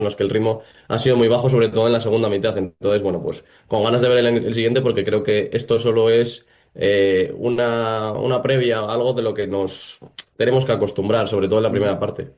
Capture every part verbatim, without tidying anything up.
en los que el ritmo ha sido muy bajo, sobre todo en la segunda mitad. Entonces, bueno, pues con ganas de ver el, el siguiente, porque creo que esto solo es eh, una, una previa, algo de lo que nos tenemos que acostumbrar, sobre todo en la Ujú. primera parte.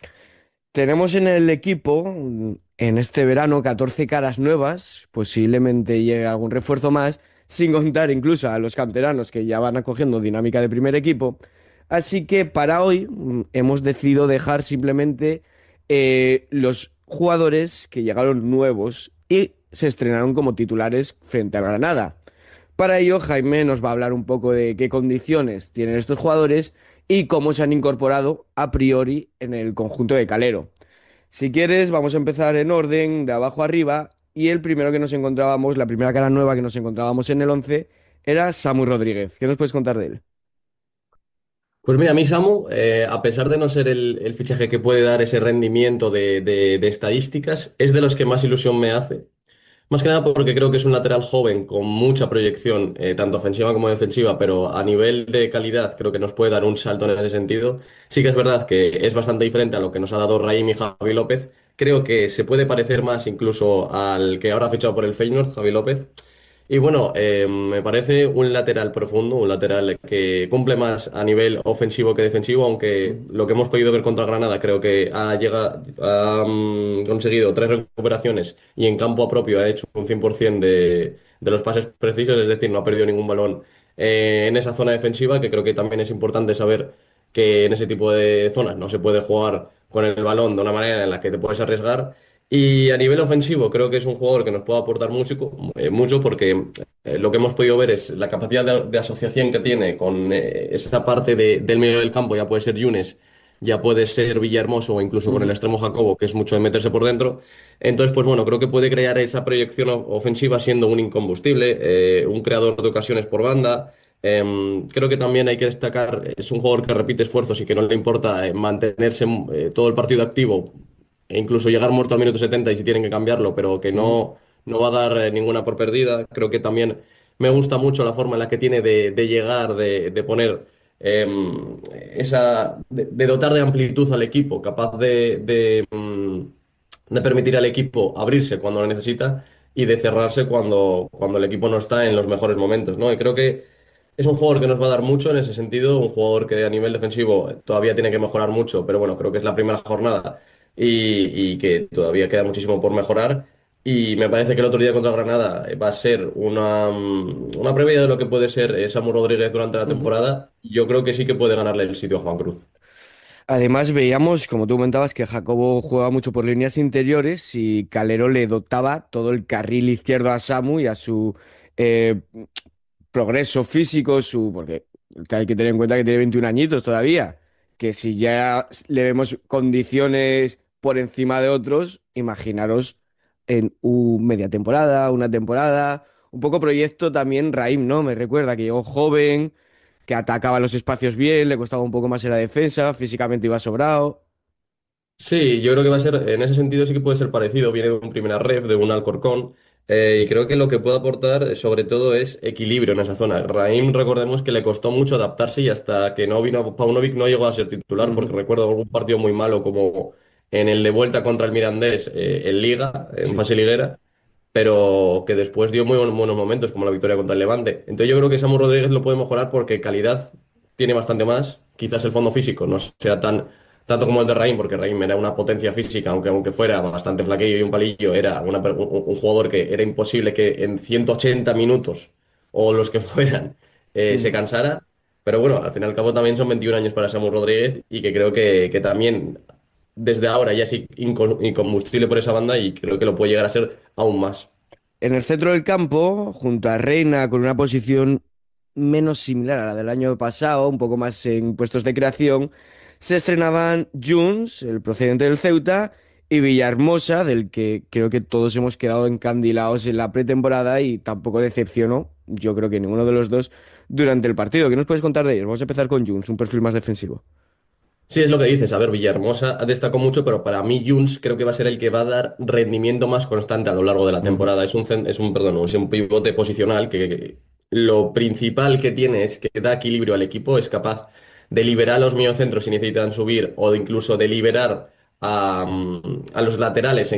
Tenemos en el equipo, mm, en este verano, catorce caras nuevas, posiblemente llegue algún refuerzo más, sin contar incluso a los canteranos que ya van acogiendo dinámica de primer equipo. Así que para hoy mm, hemos decidido dejar simplemente eh, los jugadores que llegaron nuevos y se estrenaron como titulares frente a Granada. Para ello, Jaime nos va a hablar un poco de qué condiciones tienen estos jugadores y cómo se han incorporado a priori en el conjunto de Calero. Si quieres, vamos a empezar en orden, de abajo arriba, y el primero que nos encontrábamos, la primera cara nueva que nos encontrábamos en el once, era Samu Rodríguez. ¿Qué nos puedes contar de él? Pues mira, a mí Samu, eh, a pesar de no ser el, el fichaje que puede dar ese rendimiento de, de de estadísticas, es de los que más ilusión me hace. Más que nada porque creo que es un lateral joven con mucha proyección, eh, tanto ofensiva como defensiva, pero a nivel de calidad creo que nos puede dar un salto en ese sentido. Sí que es verdad que es bastante diferente a lo que nos ha dado Raim y Javi López. Creo que se puede parecer más incluso al que ahora ha fichado por el Feyenoord, Javi López. Y bueno, eh, me parece un lateral profundo, un lateral que cumple más a nivel ofensivo que defensivo, aunque Ujú. lo que hemos podido ver contra Granada creo que ha, llegado, ha mm, conseguido tres recuperaciones y en campo propio ha hecho un cien por ciento de, de los pases precisos, es decir, no ha perdido ningún balón eh, en esa zona defensiva, que creo que también es importante saber que en ese tipo de zonas no se puede jugar con el balón de una manera en la que te puedes arriesgar. Y a nivel ofensivo, creo que es un jugador que nos puede aportar mucho, eh, mucho porque eh, lo que hemos podido ver es la capacidad de, de asociación que tiene con eh, esa parte de- del medio del campo, ya puede ser Yunes, ya puede ser Villahermoso o incluso con el Ujú. extremo Jacobo, que es mucho de meterse por dentro. Entonces, pues bueno, creo que puede crear esa proyección o- ofensiva siendo un incombustible, eh, un creador de ocasiones por banda. Em, creo que también hay que destacar, es un jugador que repite esfuerzos y que no le importa eh, mantenerse eh, todo el partido activo e incluso llegar muerto al minuto setenta y si tienen que cambiarlo, pero que Ujú. no, no va a dar eh, ninguna por perdida. Creo que también me gusta mucho la forma en la que tiene de, de llegar, de, de poner em, esa, de, de dotar de amplitud al equipo, capaz de, de, mm, de permitir al equipo abrirse cuando lo necesita y de cerrarse cuando, cuando el equipo no está en los mejores momentos, ¿no? Y creo que es un jugador que nos va a dar mucho en ese sentido, un jugador que a nivel defensivo todavía tiene que mejorar mucho, pero bueno, creo que es la primera jornada y, y que todavía queda muchísimo por mejorar. Y me parece que el otro día contra Granada va a ser una, mm, una previa de lo que puede ser eh, Samu Rodríguez durante la Ujú. temporada. Yo creo que sí que puede ganarle el sitio a Juan Cruz. Además, veíamos, como tú comentabas, que Jacobo juega mucho por líneas interiores y Calero le dotaba todo el carril izquierdo a Samu y a su eh, progreso físico, su, porque hay que tener en cuenta que tiene veintiún añitos todavía, que si ya le vemos condiciones por encima de otros, imaginaros en un media temporada, una temporada, un poco proyecto también Raim, ¿no? Me recuerda que llegó joven, que atacaba los espacios bien, le costaba un poco más en la defensa, físicamente iba sobrado. Sí, yo creo que va a ser, en ese sentido sí que puede ser parecido, viene de un primera ref, de un Alcorcón, eh, y creo que lo que puede aportar eh, sobre todo es equilibrio en esa zona. Raheem, recordemos que le costó mucho adaptarse y hasta que no vino Paunovic no llegó a ser titular, porque Ujú. recuerdo algún partido muy malo como en el de vuelta contra el Mirandés eh, en Liga, en Sí. fase liguera, pero que después dio muy buen- buenos momentos como la victoria contra el Levante. Entonces yo creo que Samu Rodríguez lo puede mejorar porque calidad tiene bastante más, quizás el fondo físico no sea tan tanto como el de Raim, porque Raim era una potencia física, aunque, aunque fuera bastante flaquillo y un palillo, era una per- un, un jugador que era imposible que en ciento ochenta minutos o los que fueran eh, se Mm. cansara. Pero bueno, al fin y al cabo también son veintiún años para Samu Rodríguez y que creo que, que también desde ahora ya es inco- incombustible por esa banda y creo que lo puede llegar a ser aún más. En el centro del campo, junto a Reina, con una posición menos similar a la del año pasado, un poco más en puestos de creación, se estrenaban Junts, el procedente del Ceuta, y Villahermosa, del que creo que todos hemos quedado encandilados en la pretemporada y tampoco decepcionó, yo creo que ninguno de los dos, durante el partido. ¿Qué nos puedes contar de ellos? Vamos a empezar con Junts, un perfil más defensivo. Sí, es lo que dices. A ver, Villahermosa destacó mucho, pero para mí Junts creo que va a ser el que va a dar rendimiento más constante a lo largo de la Ujú. temporada. Es un, cen- es un, perdón, es un pivote posicional que, que lo principal que tiene es que da equilibrio al equipo, es capaz de liberar a los mediocentros si necesitan subir o de incluso de liberar a, mm, a los laterales